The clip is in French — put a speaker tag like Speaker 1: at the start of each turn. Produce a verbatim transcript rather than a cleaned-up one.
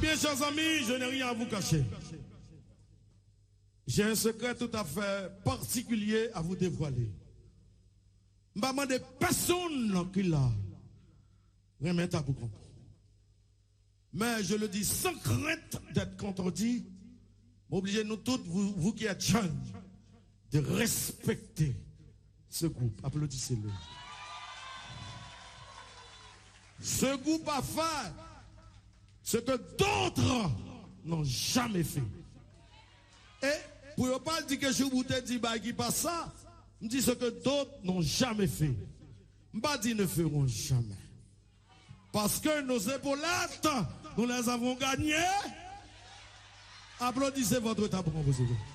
Speaker 1: bien, chers amis, je n'ai rien à vous cacher. J'ai un secret tout à fait particulier à vous dévoiler. Je ne demande personne qui l'a. Remettez à vous comprendre. Mais je le dis sans crainte d'être contredit. Obligez nous tous, vous, vous qui êtes jeunes, de respecter ce groupe. Applaudissez-le. Ce groupe a fait ce que d'autres n'ont jamais fait. Et pour ne pas dire que je vous dis bah, qui passe ça, je dis ce que d'autres n'ont jamais fait. Je ne dis ne feront jamais. Parce que nos épaulettes, nous les avons gagnées. Applaudissez votre tabou, vous